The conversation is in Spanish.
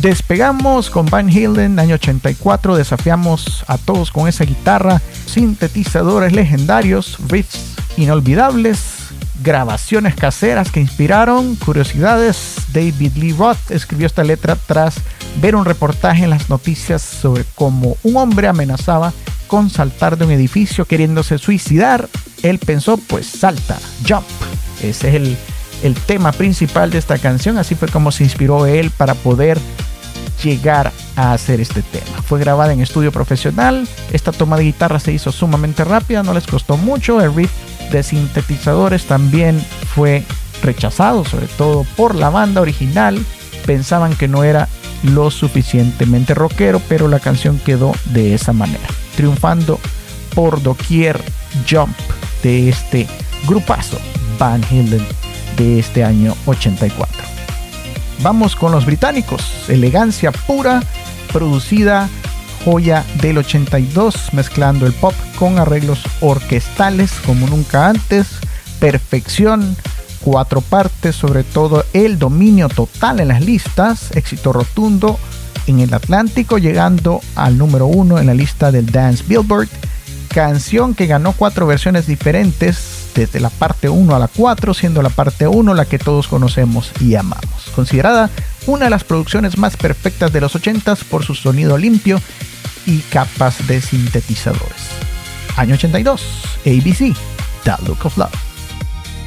Despegamos con Van Halen, año 84, desafiamos a todos con esa guitarra, sintetizadores legendarios, riffs inolvidables, grabaciones caseras que inspiraron curiosidades. David Lee Roth escribió esta letra tras ver un reportaje en las noticias sobre cómo un hombre amenazaba con saltar de un edificio queriéndose suicidar. Él pensó, pues salta, jump. Ese es el tema principal de esta canción. Así fue como se inspiró él para poder llegar a hacer este tema. Fue grabada en estudio profesional. Esta toma de guitarra se hizo sumamente rápida, no les costó mucho. El riff de sintetizadores también fue rechazado, sobre todo por la banda original. Pensaban que no era lo suficientemente rockero, pero la canción quedó de esa manera, triunfando por doquier. Jump de este grupazo Van Halen de este año 84. Vamos con los británicos. Elegancia pura, producida, joya del 82, mezclando el pop con arreglos orquestales como nunca antes. Perfección, 4 partes, sobre todo el dominio total en las listas. Éxito rotundo en el Atlántico, llegando al número 1 en la lista del Dance Billboard. Canción que ganó 4 versiones diferentes, desde la parte 1 a la 4, siendo la parte 1 la que todos conocemos y amamos. Considerada una de las producciones más perfectas de los 80s por su sonido limpio y capas de sintetizadores. Año 82, ABC, The Look of Love.